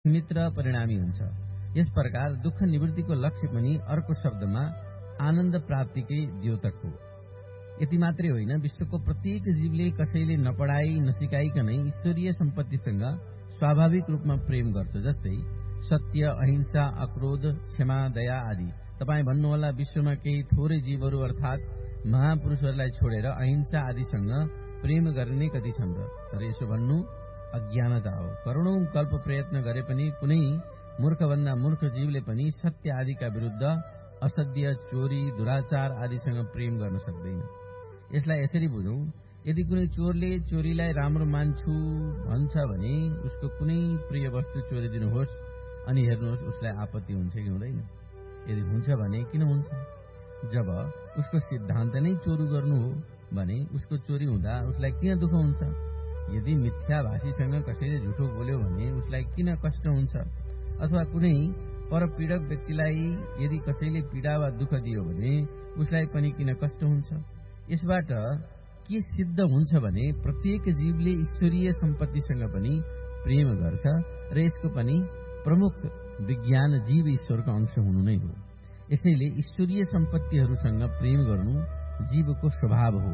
सीमित र परिणामी हुन्छ। यस प्रकार दुःख निवृत्तिको लक्ष्य पनि अर्को शब्दमा आनन्द प्राप्तिकै द्योतक हो। यति मात्रै होइन, विश्वको प्रत्येक जीवले कसैले नपढाई नसिकाइकनै ईश्वरीय सम्पत्तिसँग स्वाभाविक रूपमा प्रेम गर्छ। जस्तै सत्य, अहिंसा, अक्रोध, क्षमा, दया आदि। तपाईँ भन्नुहोला, विश्वमा केही थोरै जीवहरू अर्थात् महापुरुषहरूलाई छोडेर अहिंसा आदिसँग प्रेम गर्ने कति छन् र? तर यसो भन्नु अज्ञानता हो। करोडौं कल्प प्रयत्न गरे पनि कुनै मूर्खभन्दा मूर्ख जीवले पनि सत्य आदिका विरुद्ध असत्य, चोरी, दुराचार आदिसँग प्रेम गर्न सक्दैन। यसलाई यसरी बुझौं, यदि कुनै चोरले चोरीलाई राम्रो मान्छु भन्छ भने उसको कुनै प्रिय वस्तु चोरिदिनुहोस् अनि हेर्नुहोस् उसलाई आपत्ति हुन्छ कि हुँदैन? यदि हुन्छ भने किन हुन्छ? जब उसको सिद्धान्त नै चोरी गर्नु हो भने उसको चोरी हुँदा उसलाई किन दुःख हुन्छ? यदि मिथ्याभाषीसँग कसैले झुठो बोल्यो भने उसलाई किन कष्ट हुन्छ? अथवा कुनै परपीडक व्यक्तिलाई यदि कसैले पीडा वा दुःख दियो भने उसलाई पनि किन कष्ट हुन्छ? यसबाट के सिद्ध हुन्छ भने प्रत्येक जीवले ईश्वरीय सम्पत्तिसँग पनि प्रेम गर्छ र यसको पनि प्रमुख विज्ञान जीव ईश्वरको अंश हुनु नै हो। यसैले ईश्वरीय सम्पत्तिहरूसँग प्रेम गर्नु जीवको स्वभाव हो।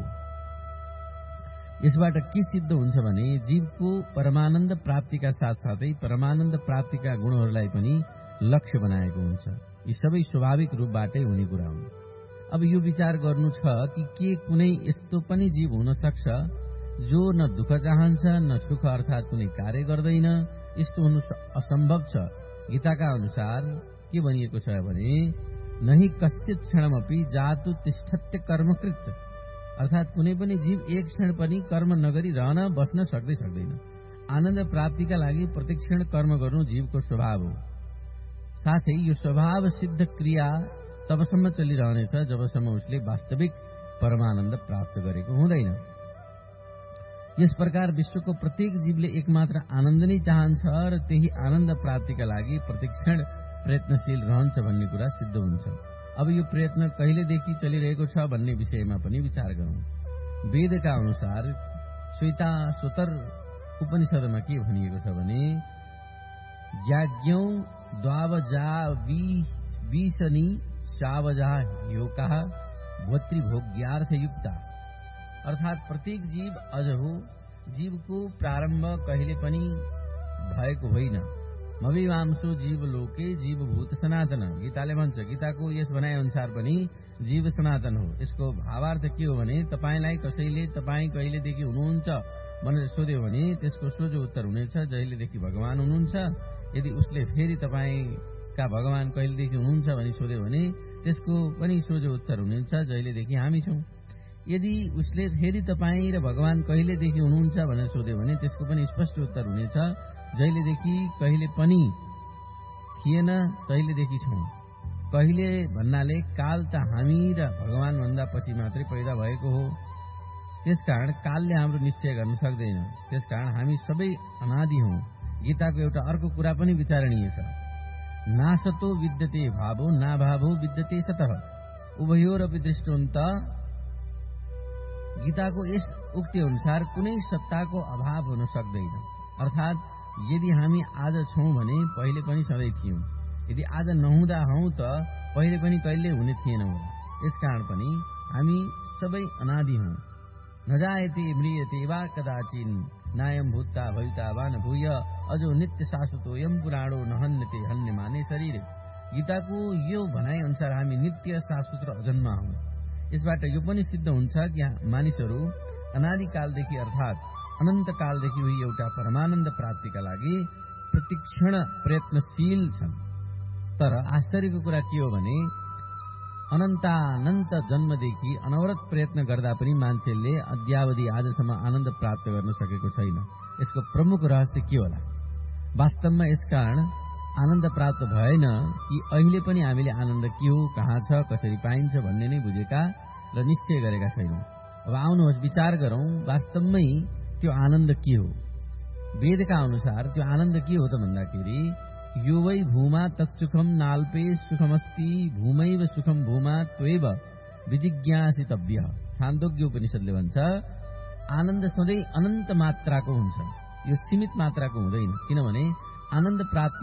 यसबाट के सिद्ध हुन्छ भने जीवको परमानन्द प्राप्तिका साथसाथै परमानन्द प्राप्तिका गुणहरूलाई पनि लक्ष्य बनाएको हुन्छ। यी सबै स्वाभाविक रूपबाटै हुने कुरा हुन्। अब यो विचार गर्नु छ कि के कुनै यस्तो पनि जीव हुन सक्छ जो न दुःख चाहन्छ न सुख अर्थात् कुनै कार्य गर्दैन? यस्तो हुनु असम्भव छ। गीताका अनुसार के भनिएको छ भने नहि कश्चित् क्षणमपि जातु तिष्ठत्य कर्मकृत, अर्थात् कुनै पनि जीव एक क्षण पनि कर्म नगरी रहन बस्न सक्दैन। आनन्द प्राप्तिका लागि प्रत्येक क्षण कर्म गर्नु जीवको स्वभाव हो। साथै यो स्वभाव सिद्ध क्रिया तबसम्म चलिरहनेछ जबसम्म उसले वास्तविक परमानन्द प्राप्त गरेको हुँदैन। यस प्रकार विश्वको प्रत्येक जीवले एकमात्र आनन्द नै चाहन्छ र त्यही आनन्द प्राप्तिका लागि प्रत्येक क्षण प्रयत्नशील रहन्छ भन्ने कुरा सिद्ध हुन्छ। अब यो प्रयत्न कहिलेदेखि चलिरहेको छ भन्ने विषयमा पनि विचार गरौं। वेदका अनुसार श्वेताश्वतर उपनिषदमा के भनिएको छ भने ज्ञाज्ञौ द्वावजा विशनि सावजा योका भोत्रिभोग्यार्थ युक्ता, अर्थात् प्रत्येक जीव अझ हो। जीवको प्रारम्भ कहिले पनि भएको होइन। मविवांशो जीव लोके जीवभूत सनातन, गीताले भन्छ। गीताको यस भनाइ अनुसार पनि जीव सनातन हो। यसको भावार्थ के हो भने तपाईलाई कसैले तपाईँ कहिलेदेखि हुनुहुन्छ भनेर सोध्यो भने त्यसको सोझो उत्तर हुनेछ जहिलेदेखि भगवान हुनुहुन्छ। यदि उसले फेरि तपाईँका भगवान कहिलेदेखि हुनुहुन्छ भनी सोध्यो भने त्यसको पनि सोझो उत्तर हुनेछ जहिलेदेखि हामी छौं। यदि उसले फेरि तपाईँ र भगवान कहिलेदेखि हुनुहुन्छ भनेर सोध्यो भने त्यसको पनि स्पष्ट उत्तर हुनेछ जहिलेदेखि कहिले पनि थिएन तहिलेदेखि छौं। कहिले भन्नाले काल त हामी र भगवान भन्दा पछि मात्रै पैदा भएको हो। त्यसकारण कालले हाम्रो निश्चय गर्न सक्दैन। त्यसकारण हामी सबै अनादि हौं। गीताको एउटा अर्को कुरा पनि विचारणीय छ। नासतो विद्यते भावो नाभावो विद्यते सतः उभयोरपि दृष्टोन्त। गीताको यस उक्ति अनुसार कुनै सत्ताको अभाव हुन सक्दैन। अर्थात् यदि हामी आज छौं भने पहिले पनि सधैँ थियौं। यदि आज नहुँदा हौं त पहिले पनि कहिले हुने थिएनौं। यसकारण पनि हामी सबै अनादि हौं। नजायते म्रियते वा कदाचिन नायम भूता भविता वा न भूय अजो नित्य शाश्वतोयम पुराणो न हन्यते हन्य माने शरीर। गीताको यो भनाइ अनुसार हामी नित्य शाश्वत र अजन्मा हौं। यसबाट यो पनि सिद्ध हुन्छ कि मानिसहरू अनादिकालदेखि अर्थात् अनन्त कालदेखि उही एउटा परमानन्द प्राप्तिका लागि प्रतिक्षण प्रयत्नशील छन्। तर आश्चर्यको कुरा के हो भने अनन्तानन्त जन्मदेखि अनवरत प्रयत्न गर्दा पनि मान्छेले अद्यावधि आजसम्म आनन्द प्राप्त गर्न सकेको छैन। यसको प्रमुख रहस्य के होला? वास्तवमा यसकारण आनन्द प्राप्त भएन कि अहिले पनि हामीले आनन्द के हो, कहाँ छ, कसरी पाइन्छ भन्ने नै बुझेका र निश्चय गरेका छैनौं। अब आउनुहोस् विचार गरौं वास्तवमै त्यो आनन्द के हो। वेदका अनुसार त्यो आनन्द के हो त भन्दाखेरि यो वै भूमा तत्सुखम नाल्पे सुखमस्ति भूमैव सुखम भूमा त्वैव विजिज्ञासितव्य। छान्दोग्य उपनिषदले भन्छ आनन्द सधैँ अनन्त मात्राको हुन्छ, यो सीमित मात्राको हुँदैन। किनभने आनन्द प्राप्ति